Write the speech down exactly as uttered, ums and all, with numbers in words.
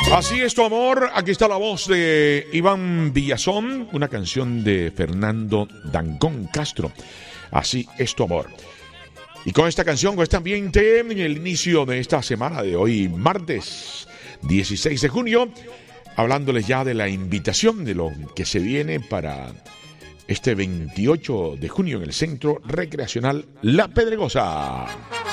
Así es tu amor, aquí está la voz de Iván Villazón, una canción de Fernando Dangond Castro. Así es tu amor. Y con esta canción, con este ambiente, en el inicio de esta semana de hoy, martes dieciséis de junio, hablándoles ya de la invitación de lo que se viene para este veintiocho de junio en el Centro Recreacional La Pedregosa.